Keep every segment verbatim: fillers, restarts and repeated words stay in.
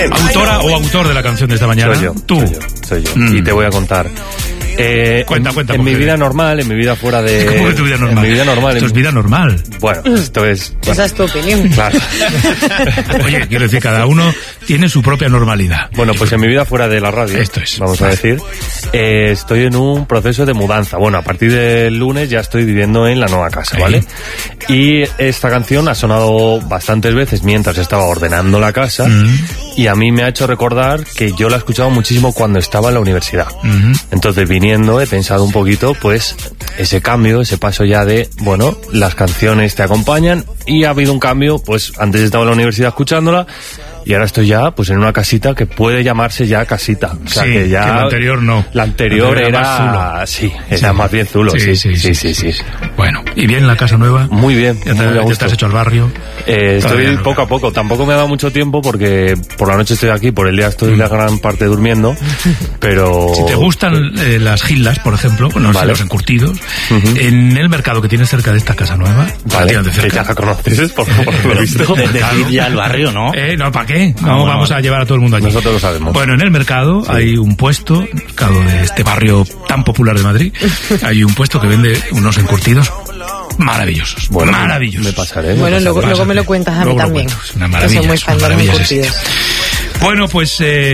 ¿Autora o autor de la canción de esta mañana? Soy yo. Tú. Soy yo. Soy yo. Mm. Y te voy a contar. Eh, cuenta, en, cuenta. En mi vida normal, en mi vida fuera de... ¿Cómo que tu vida normal? En mi vida normal. Esto en... es vida normal. Bueno, esto es... Bueno. Esa es tu opinión. Claro. Oye, quiero decir, cada uno tiene su propia normalidad. Bueno, pues en mi vida fuera de la radio, esto es, vamos a decir, eh, estoy en un proceso de mudanza. Bueno, a partir del lunes ya estoy viviendo en la nueva casa, ¿vale? Sí. Y esta canción ha sonado bastantes veces mientras estaba ordenando la casa, mm. y a mí me ha hecho recordar que yo la he escuchado muchísimo cuando estaba en la universidad. Mm-hmm. Entonces, viniendo, he pensado un poquito, pues, ese cambio, ese paso ya de, bueno, las canciones te acompañan, y ha habido un cambio, pues, antes estaba en la universidad escuchándola, y ahora estoy ya, pues, en una casita que puede llamarse ya casita. O sea, sí, que ya... que la anterior no. La anterior, la anterior era... era más zulo. Sí, era sí. más bien zulo, sí sí sí, sí, sí, sí, sí. Bueno, ¿y bien la casa nueva? Muy bien. ¿Ya te, muy ya te has hecho al barrio? Eh, estoy no, poco a poco. Tampoco me ha dado mucho tiempo porque por la noche estoy aquí, por el día estoy mm. la gran parte durmiendo, pero... Si te gustan eh, las gilas, por ejemplo, no vale. sé, los encurtidos, uh-huh. en el mercado que tienes cerca de esta casa nueva, vale, de cerca. Que ya la conoces, por, por lo visto. De, de, de ya al barrio, ¿no? Eh, no, ¿para qué? No, no vamos a llevar a todo el mundo allí. Nosotros lo sabemos. Bueno, en el mercado sí. hay un puesto, el mercado de este barrio tan popular de Madrid, hay un puesto que vende unos encurtidos maravillosos. Bueno, maravillosos. Me pasaré. Me bueno, pasaré. luego, luego me lo cuentas a mí también. Es una maravilla. Muy fan de los encurtidos. Bueno, pues, eh,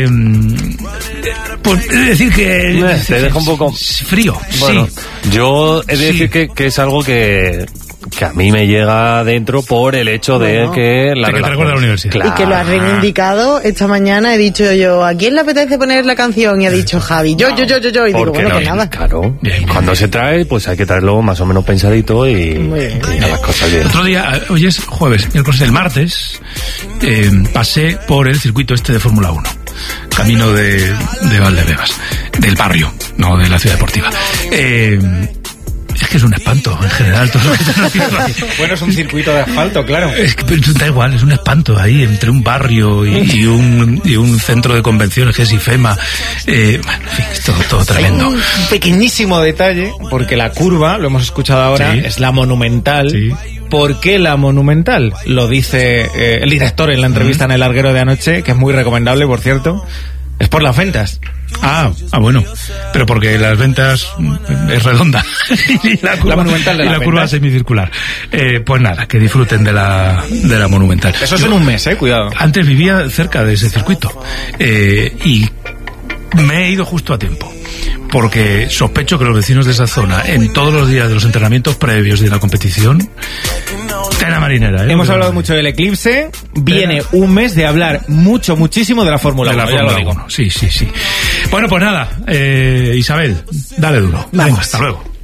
pues he de decir que... Eh, te deja un poco... Frío, bueno, sí. Yo he de decir sí. que, que es algo que... que a mí me llega dentro por el hecho de bueno, que la de que te recuerda a la universidad. Claro. Y que lo has reivindicado esta mañana. He dicho yo, ¿a quién le apetece poner la canción? Y ha dicho Javi, yo, yo, yo, yo, yo. Y digo, bueno, no, que nada. Claro, bien, bien, cuando bien. se trae, pues hay que traerlo más o menos pensadito y, y a las cosas bien. El otro día, hoy es jueves, miércoles, el martes, eh, pasé por el circuito este de Fórmula uno. Camino de, de Valdebebas, del barrio, no de la ciudad deportiva. Eh... Es que es un espanto, en general, todo lo que están haciendo ahí. Bueno, es un circuito de asfalto, claro. Es que pero da igual, es un espanto ahí, entre un barrio y, y, un, y un centro de convenciones que es IFEMA. Eh, bueno, en fin, es todo, todo tremendo. Hay un pequeñísimo detalle, porque la curva, lo hemos escuchado ahora, sí. es la Monumental. Sí. ¿Por qué la Monumental? Lo dice eh, el director en la entrevista uh-huh. en El Larguero de anoche, que es muy recomendable, por cierto. Es por las ventas. Ah, ah, bueno, pero porque las ventas es redonda y la curva, la monumental de y la la curva es semicircular. Eh, pues nada, que disfruten de la de la Monumental. Eso es Yo, en un mes, eh, cuidado. Antes vivía cerca de ese circuito eh, y me he ido justo a tiempo. Porque sospecho que los vecinos de esa zona, en todos los días de los entrenamientos previos de la competición, tela marinera, ¿eh? Hemos hablado mucho del eclipse, viene tela. un mes de hablar mucho, muchísimo de la Fórmula uno. De la Fórmula uno, sí, sí, sí. Bueno, pues nada, eh, Isabel, dale duro. Vamos. Venga, hasta luego.